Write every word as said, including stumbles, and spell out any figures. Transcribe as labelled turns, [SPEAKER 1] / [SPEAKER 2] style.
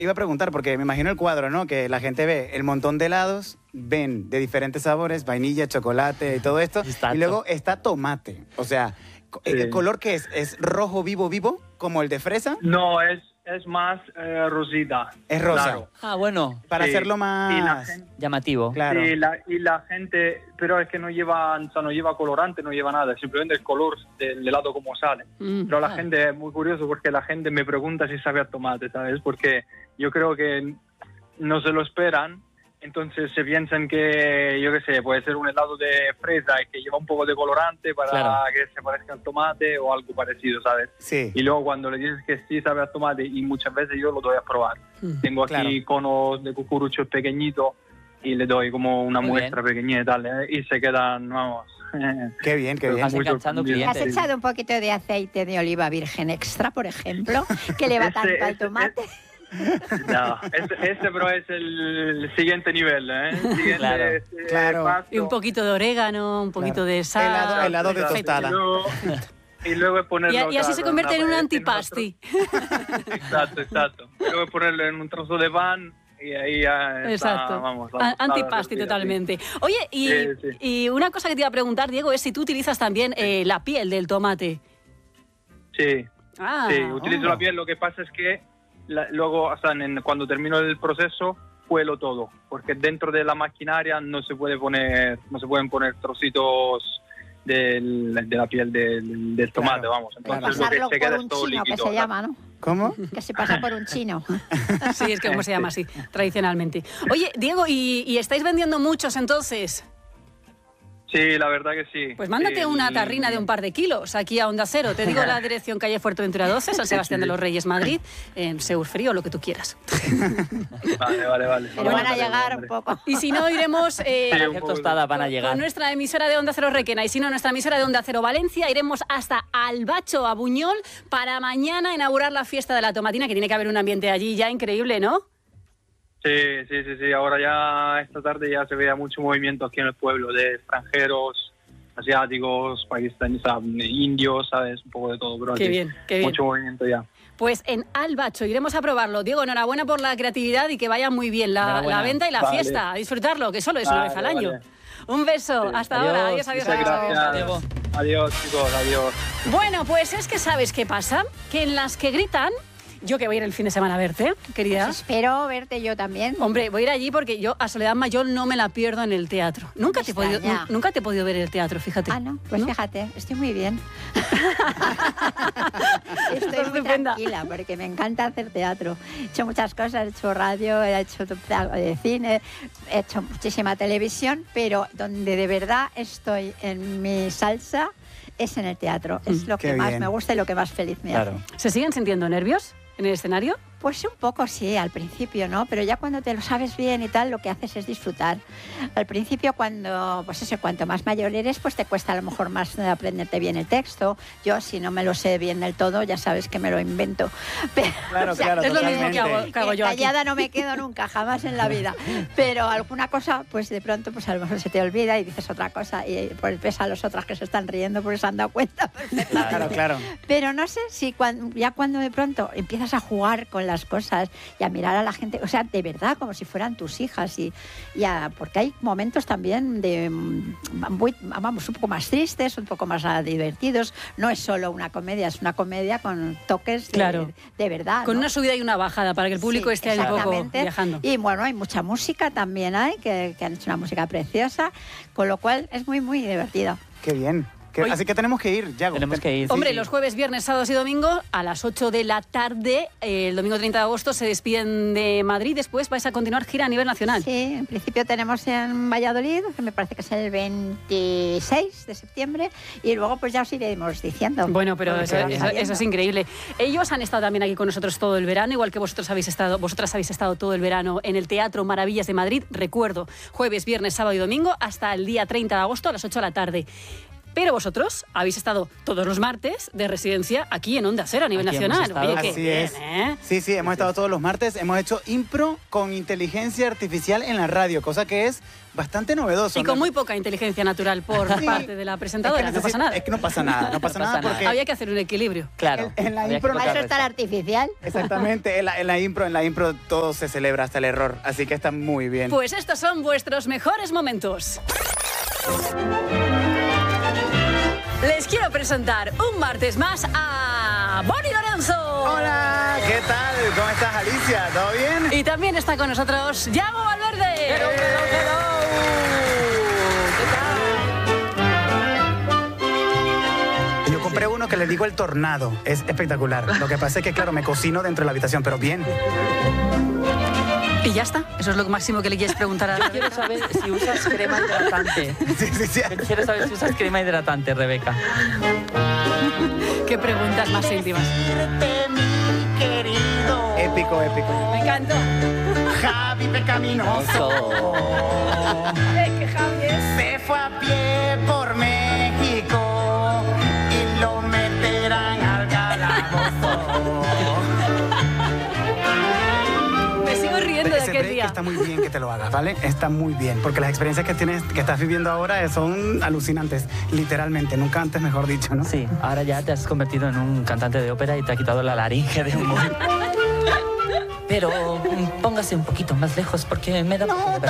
[SPEAKER 1] Iba a preguntar, porque me imagino el cuadro, ¿no? Que la gente ve el montón de helados, ven de diferentes sabores, vainilla, chocolate y todo esto,
[SPEAKER 2] Exacto.
[SPEAKER 1] y luego está tomate. O sea,
[SPEAKER 3] Sí.
[SPEAKER 1] ¿el color qué es? ¿Es rojo vivo vivo, como el de fresa?
[SPEAKER 3] No, es, es más eh, rosita.
[SPEAKER 1] Es rosa.
[SPEAKER 3] Claro.
[SPEAKER 2] Ah, bueno,
[SPEAKER 1] Para
[SPEAKER 3] Sí.
[SPEAKER 1] hacerlo
[SPEAKER 3] Y la
[SPEAKER 1] más...
[SPEAKER 3] gente,
[SPEAKER 2] llamativo.
[SPEAKER 1] Claro.
[SPEAKER 3] sí, la- y la gente, pero es que no lleva, o sea, no lleva colorante, no lleva nada, simplemente el color del helado como sale.
[SPEAKER 4] Mm.
[SPEAKER 3] Pero la
[SPEAKER 2] Ah.
[SPEAKER 3] gente es muy curioso porque la gente me pregunta si sabe a tomate, ¿sabes? Porque yo creo que no se lo esperan, entonces se piensan que, yo qué sé, puede ser un helado de fresa y que lleva un poco de colorante para
[SPEAKER 2] Claro.
[SPEAKER 3] que se parezca al tomate o algo parecido, ¿sabes?
[SPEAKER 1] Sí.
[SPEAKER 3] Y luego cuando le dices que sí sabe a tomate, y muchas veces yo lo doy a probar. Tengo aquí
[SPEAKER 1] Claro.
[SPEAKER 3] conos de cucuruchos pequeñitos y le doy como una
[SPEAKER 2] Muy
[SPEAKER 3] muestra pequeñita y tal, ¿eh? Y se quedan, vamos...
[SPEAKER 1] Qué bien, qué
[SPEAKER 3] Pero
[SPEAKER 1] bien.
[SPEAKER 2] Vas
[SPEAKER 3] muy
[SPEAKER 2] enganchando
[SPEAKER 3] sorprendido.
[SPEAKER 4] ¿Has
[SPEAKER 2] clientes.
[SPEAKER 4] echado un poquito de aceite de oliva virgen extra, por ejemplo, que le va
[SPEAKER 3] Ese-
[SPEAKER 4] tanto al
[SPEAKER 3] ese-
[SPEAKER 4] tomate?
[SPEAKER 3] No, ese, ese pero es el siguiente nivel, ¿eh? El siguiente,
[SPEAKER 2] Claro.
[SPEAKER 3] eh,
[SPEAKER 1] Claro.
[SPEAKER 3] paso.
[SPEAKER 5] Y un poquito de orégano, un poquito
[SPEAKER 1] Claro.
[SPEAKER 5] de sal.
[SPEAKER 1] Helado- helado de
[SPEAKER 3] Exacto.
[SPEAKER 1] tostada.
[SPEAKER 3] Y luego, y luego ponerlo,
[SPEAKER 5] Y, y así
[SPEAKER 3] claro,
[SPEAKER 5] se convierte en un
[SPEAKER 3] una-
[SPEAKER 5] antipasti.
[SPEAKER 3] otro- Exacto, exacto. Y luego ponerlo en un trozo de pan y ahí ya está,
[SPEAKER 5] Exacto.
[SPEAKER 3] vamos. la
[SPEAKER 5] A-
[SPEAKER 3] tostada
[SPEAKER 5] Antipasti
[SPEAKER 3] servida,
[SPEAKER 5] totalmente. Oye, y,
[SPEAKER 3] Sí, sí.
[SPEAKER 5] y una cosa que te iba a preguntar, Diego, es si tú utilizas también eh, la piel del tomate.
[SPEAKER 3] Sí,
[SPEAKER 5] Ah,
[SPEAKER 3] sí, utilizo
[SPEAKER 1] oh.
[SPEAKER 3] la piel. Lo que pasa es que la- luego, o sea, en- cuando termino el proceso, cuelo todo, porque dentro de la maquinaria no se puede poner, no se pueden poner trocitos del- de la piel del, del tomate,
[SPEAKER 1] Claro,
[SPEAKER 3] vamos.
[SPEAKER 1] claro.
[SPEAKER 3] Entonces lo
[SPEAKER 4] Pasarlo
[SPEAKER 3] que se queda
[SPEAKER 4] por
[SPEAKER 3] es
[SPEAKER 4] un
[SPEAKER 3] todo
[SPEAKER 4] chino, que
[SPEAKER 3] líquido.
[SPEAKER 4] se llama, ¿no?
[SPEAKER 1] ¿Cómo?
[SPEAKER 4] Que se pasa por un chino.
[SPEAKER 5] sí, es que como se llama así, tradicionalmente. Oye, Diego, ¿y, y estáis vendiendo muchos entonces?
[SPEAKER 3] Sí, la verdad que sí.
[SPEAKER 5] Pues mándate
[SPEAKER 3] Sí,
[SPEAKER 5] una
[SPEAKER 3] el-
[SPEAKER 5] tarrina de un par de kilos aquí a Onda Cero. Te digo la dirección, calle Fuerteventura doce, San Sebastián de los Reyes, Madrid, en Seur Frío, lo que tú quieras.
[SPEAKER 3] Vale, vale, vale.
[SPEAKER 4] Pero
[SPEAKER 3] Lo
[SPEAKER 4] van a
[SPEAKER 3] mandaré,
[SPEAKER 4] llegar
[SPEAKER 3] lo
[SPEAKER 4] un
[SPEAKER 3] mandaré.
[SPEAKER 4] poco.
[SPEAKER 5] Y si no, iremos eh,
[SPEAKER 3] Sí, un
[SPEAKER 2] Cualquier
[SPEAKER 3] poco.
[SPEAKER 2] tostada van a llegar.
[SPEAKER 5] con nuestra emisora de Onda Cero Requena y si no, nuestra emisora de Onda Cero Valencia, iremos hasta Albacho, a Buñol, para mañana inaugurar la fiesta de la tomatina, que tiene que haber un ambiente allí ya increíble, ¿no?
[SPEAKER 3] Sí, sí, sí, sí. Ahora ya esta tarde ya se vea mucho movimiento aquí en el pueblo de extranjeros, asiáticos, pakistaníes, indios, ¿sabes? Un poco de todo, pero
[SPEAKER 5] Qué
[SPEAKER 3] aquí
[SPEAKER 5] bien, qué bien.
[SPEAKER 3] mucho movimiento ya.
[SPEAKER 5] Pues en Albacho iremos a probarlo. Diego, enhorabuena por la creatividad y que vaya muy bien la,
[SPEAKER 2] Enhorabuena.
[SPEAKER 5] la venta y la
[SPEAKER 3] Vale.
[SPEAKER 5] fiesta. A disfrutarlo, que solo es una
[SPEAKER 3] Vale,
[SPEAKER 5] vez al año.
[SPEAKER 3] vale.
[SPEAKER 5] Un beso,
[SPEAKER 3] Sí.
[SPEAKER 5] hasta
[SPEAKER 2] Adiós.
[SPEAKER 5] ahora. Adiós, adiós,
[SPEAKER 3] Muchas
[SPEAKER 5] adiós.
[SPEAKER 3] gracias.
[SPEAKER 2] Diego.
[SPEAKER 3] Adiós, chicos, adiós.
[SPEAKER 5] Bueno, pues es que ¿sabes qué pasa? Que en las que gritan, yo que voy a ir el fin de semana a verte, querida.
[SPEAKER 4] Pues espero verte yo también.
[SPEAKER 5] Hombre, voy a ir allí porque yo a Soledad Mayol no me la pierdo en el teatro. Nunca
[SPEAKER 4] Me
[SPEAKER 5] te, he podido,
[SPEAKER 4] extraña.
[SPEAKER 5] nu- nunca te he podido ver en el teatro, fíjate.
[SPEAKER 4] Ah, no, pues
[SPEAKER 5] ¿No?
[SPEAKER 4] fíjate, estoy muy bien. Estoy muy
[SPEAKER 5] Estupenda.
[SPEAKER 4] tranquila porque me encanta hacer teatro. He hecho muchas cosas, he hecho radio, he hecho algo de cine, he hecho muchísima televisión, pero donde de verdad estoy en mi salsa es en el teatro. Es lo
[SPEAKER 1] Qué
[SPEAKER 4] que más
[SPEAKER 1] bien.
[SPEAKER 4] me gusta y lo que más feliz me
[SPEAKER 2] Claro.
[SPEAKER 4] hace.
[SPEAKER 5] ¿Se siguen sintiendo nervios en el escenario?
[SPEAKER 4] Pues un poco sí, al principio, ¿no? Pero ya cuando te lo sabes bien y tal, lo que haces es disfrutar. Al principio, cuando, pues eso, cuanto más mayor eres, pues te cuesta a lo mejor más aprenderte bien el texto. Yo, si no me lo sé bien del todo, ya sabes que me lo invento. Pero,
[SPEAKER 1] Claro,
[SPEAKER 4] o sea,
[SPEAKER 1] claro,
[SPEAKER 5] es lo mismo que
[SPEAKER 1] totalmente.
[SPEAKER 5] hago, que hago yo aquí.
[SPEAKER 4] callada no me quedo nunca, jamás en la vida. Pero alguna cosa, pues de pronto, pues a lo mejor se te olvida y dices otra cosa y pues ves a los otros que se están riendo porque se han dado cuenta perfectamente.
[SPEAKER 1] Claro, claro.
[SPEAKER 4] Pero no sé si cuan- ya cuando de pronto empiezas a jugar con las cosas y a mirar a la gente, o sea, de verdad, como si fueran tus hijas, y, y a- porque hay momentos también de, mm, muy- vamos, un poco más tristes, un poco más ah, divertidos. No es solo una comedia, es una comedia con toques de,
[SPEAKER 5] Claro.
[SPEAKER 4] de verdad.
[SPEAKER 5] Con
[SPEAKER 4] ¿no?
[SPEAKER 5] una subida y una bajada para que el público
[SPEAKER 4] Sí,
[SPEAKER 5] esté ahí un poco
[SPEAKER 4] exactamente.
[SPEAKER 5] viajando.
[SPEAKER 4] Y bueno, hay mucha música también, hay que, que han hecho una música preciosa, con lo cual es muy, muy divertido.
[SPEAKER 1] Qué bien. Que-
[SPEAKER 5] Oye.
[SPEAKER 1] así que tenemos que ir, Yago.
[SPEAKER 2] Tenemos que ir.
[SPEAKER 1] Sí,
[SPEAKER 5] Hombre,
[SPEAKER 1] sí.
[SPEAKER 5] los jueves, viernes, sábados y domingos a las ocho de la tarde, eh, el domingo treinta de agosto, se despiden de Madrid. Después vais a continuar gira a nivel nacional.
[SPEAKER 4] Sí, en principio tenemos en Valladolid, que me parece que es el veintiséis de septiembre, y luego pues ya os iremos diciendo.
[SPEAKER 5] Bueno, pero
[SPEAKER 4] Porque
[SPEAKER 5] eso,
[SPEAKER 4] van
[SPEAKER 5] eso-
[SPEAKER 4] saliendo.
[SPEAKER 5] eso es increíble. Ellos han estado también aquí con nosotros todo el verano, igual que vosotros habéis estado, vosotras habéis estado todo el verano en el Teatro Maravillas de Madrid. Recuerdo, jueves, viernes, sábado y domingo, hasta el día treinta de agosto a las ocho de la tarde. Pero vosotros habéis estado todos los martes de residencia aquí en Onda Cero a nivel
[SPEAKER 2] Aquí hemos
[SPEAKER 5] nacional.
[SPEAKER 2] estado.
[SPEAKER 5] Oye, qué
[SPEAKER 1] Así
[SPEAKER 5] bien,
[SPEAKER 1] es.
[SPEAKER 5] ¿eh?
[SPEAKER 1] Sí, sí, hemos estado todos los martes. Hemos hecho impro con inteligencia artificial en la radio, cosa que es bastante novedoso.
[SPEAKER 5] Y
[SPEAKER 1] ¿no?
[SPEAKER 5] con muy poca inteligencia natural por
[SPEAKER 1] Sí.
[SPEAKER 5] parte de la
[SPEAKER 1] Es
[SPEAKER 5] presentadora,
[SPEAKER 1] que
[SPEAKER 5] no pasa nada.
[SPEAKER 1] Es que no pasa nada, no pasa
[SPEAKER 2] No
[SPEAKER 1] nada
[SPEAKER 2] pasa
[SPEAKER 1] porque...
[SPEAKER 5] Había que hacer un equilibrio.
[SPEAKER 2] Claro.
[SPEAKER 1] En- en la
[SPEAKER 2] había
[SPEAKER 1] impro-
[SPEAKER 2] que
[SPEAKER 4] Para eso
[SPEAKER 2] tocar
[SPEAKER 4] está el artificial.
[SPEAKER 1] Exactamente, en la, en la impro, en la impro todo se celebra hasta el error, así que está muy bien.
[SPEAKER 5] Pues estos son vuestros mejores momentos. Les quiero presentar un martes más a Bonnie Lorenzo.
[SPEAKER 1] Hola, ¿qué tal? ¿Cómo estás, Alicia? ¿Todo bien?
[SPEAKER 5] Y también está con nosotros Yago Valverde.
[SPEAKER 2] Hello, hello, hello.
[SPEAKER 1] Yo compré uno que le digo el tornado, es espectacular. Lo que pasa es que, claro, me cocino dentro de la habitación, pero bien.
[SPEAKER 5] Y ya está. Eso es lo máximo que le quieres preguntar a
[SPEAKER 2] Yo quiero saber si usas crema hidratante.
[SPEAKER 1] Sí, sí, sí.
[SPEAKER 2] Yo quiero saber si usas crema hidratante, Rebeca.
[SPEAKER 5] Qué preguntas más íntimas.
[SPEAKER 1] Épico, épico.
[SPEAKER 5] Me encantó.
[SPEAKER 1] Javi Pecaminoso
[SPEAKER 5] Es que Javi es...
[SPEAKER 1] se fue a pie por México y lo meterán al calabozo.
[SPEAKER 5] Me sigo riendo de
[SPEAKER 1] Ese
[SPEAKER 5] aquel
[SPEAKER 1] break
[SPEAKER 5] día.
[SPEAKER 1] está muy bien que te lo hagas, ¿vale? Está muy bien, porque las experiencias que tienes, que estás viviendo ahora son alucinantes, literalmente, nunca antes mejor dicho, ¿no?
[SPEAKER 2] Sí, ahora ya te has convertido en un cantante de ópera y te ha quitado la laringe de humor. Pero mm, póngase un poquito más lejos porque me da...
[SPEAKER 1] No,